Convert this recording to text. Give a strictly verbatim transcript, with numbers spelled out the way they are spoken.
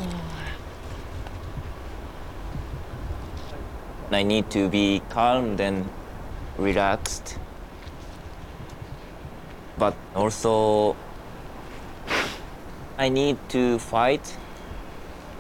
I need to be calm and relaxed. But also, I need to fight